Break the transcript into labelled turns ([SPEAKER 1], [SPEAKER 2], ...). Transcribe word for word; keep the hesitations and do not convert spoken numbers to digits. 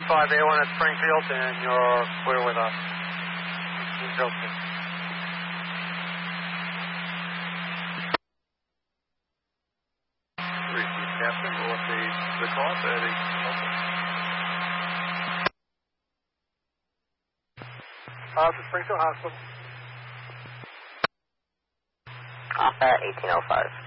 [SPEAKER 1] five A one at Springfield, and you're clear with us. Okay.
[SPEAKER 2] Repeat, Captain. We'll update the call at eighteen oh five.
[SPEAKER 1] Uh, to Springfield Hospital.
[SPEAKER 3] Off at eighteen oh five.